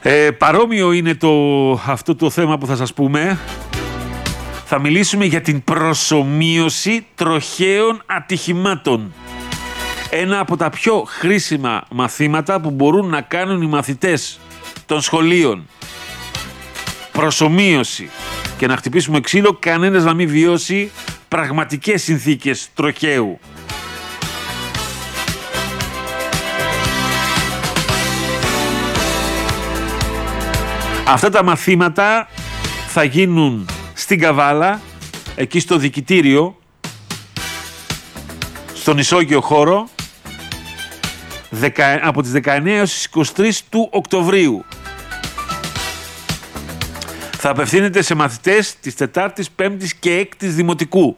Παρόμοιο είναι αυτό το θέμα που θα σας πούμε. Θα μιλήσουμε για την προσομοίωση τροχαίων ατυχημάτων. Ένα από τα πιο χρήσιμα μαθήματα που μπορούν να κάνουν οι μαθητές των σχολείων. Προσομοίωση. Και να χτυπήσουμε ξύλο, κανένας να μην βιώσει πραγματικές συνθήκες τροχαίου. Αυτά τα μαθήματα θα γίνουν στην Καβάλα, εκεί στο δικητήριο, στον Ισόγειο χώρο, από τις 19 έως τις 23 του Οκτωβρίου. Θα απευθύνεται σε μαθητές της 4ης, 5ης και 6ης Δημοτικού.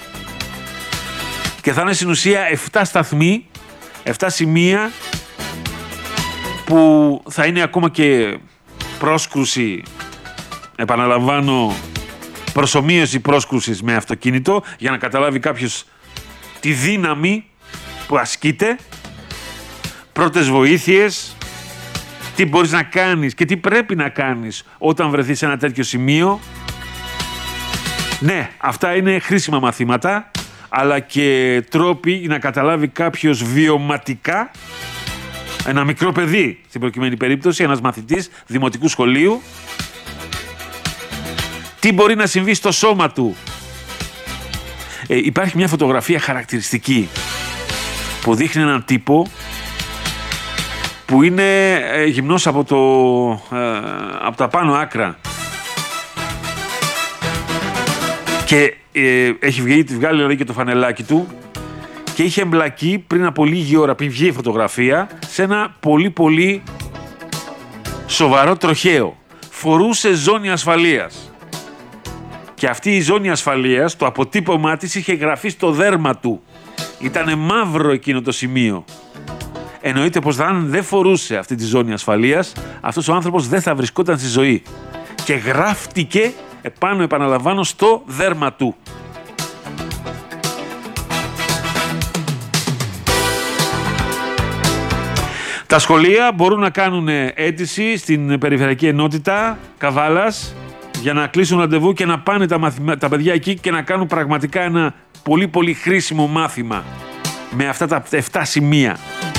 Και θα είναι στην ουσία 7 σταθμοί, 7 σημεία που θα είναι ακόμα και πρόσκρουση, επαναλαμβάνω, προσομοίωση πρόσκρουσης με αυτοκίνητο, για να καταλάβει κάποιος τη δύναμη που ασκείται, πρώτες βοήθειες, τι μπορείς να κάνεις και τι πρέπει να κάνεις όταν βρεθείς σε ένα τέτοιο σημείο. Ναι, αυτά είναι χρήσιμα μαθήματα, αλλά και τρόποι για να καταλάβει κάποιος βιωματικά, ένα μικρό παιδί, στην προκειμένη περίπτωση, ένας μαθητής δημοτικού σχολείου, τι μπορεί να συμβεί στο σώμα του. Υπάρχει μια φωτογραφία χαρακτηριστική που δείχνει έναν τύπο που είναι γυμνός από τα πάνω άκρα και έχει βγάλει δηλαδή και το φανελάκι του και είχε εμπλακεί πριν από λίγη ώρα, πριν βγει η φωτογραφία, σε ένα πολύ πολύ σοβαρό τροχαίο. Φορούσε ζώνη ασφαλείας. Και αυτή η ζώνη ασφαλείας, το αποτύπωμά της είχε γραφεί στο δέρμα του. Ήτανε μαύρο εκείνο το σημείο. Εννοείται πως αν δεν φορούσε αυτή τη ζώνη ασφαλείας, αυτός ο άνθρωπος δεν θα βρισκόταν στη ζωή. Και γράφτηκε επάνω, επαναλαμβάνω, στο δέρμα του. Τα σχολεία μπορούν να κάνουν αίτηση στην Περιφερειακή Ενότητα Καβάλας για να κλείσουν ραντεβού και να πάνε τα παιδιά εκεί και να κάνουν πραγματικά ένα πολύ πολύ χρήσιμο μάθημα με αυτά τα 7 σημεία.